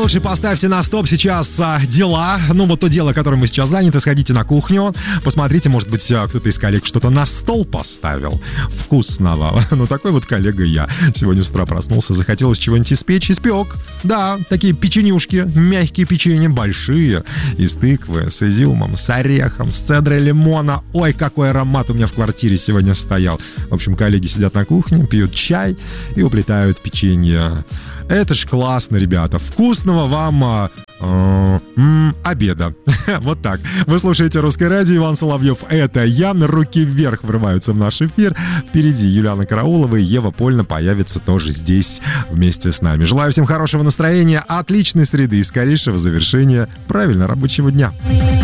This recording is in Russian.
лучше поставьте на стоп сейчас дела. Ну, вот то дело, которым вы сейчас заняты. Сходите на кухню, посмотрите, может быть, кто-то из коллег что-то на стол поставил вкусного. Ну, такой вот коллега я. Сегодня с утра проснулся, захотелось чего-нибудь испечь. Испек. Да, такие печенюшки, мягкие печенья, большие, из тыквы, с изюмом, с орехом, с цедрой лимона. Ой, какой аромат у меня в квартире сегодня стоял. В общем, коллеги сидят на кухне, пьют чай и уплетают печенье. Это ж классно, ребята. Вкусного вам обеда. Вот так. Вы слушаете «Русское радио», Иван Соловьев. Это я. Руки вверх врываются в наш эфир. Впереди Юлиана Караулова и Ева Польна появятся тоже здесь вместе с нами. Желаю всем хорошего настроения, отличной среды и скорейшего завершения правильно рабочего дня.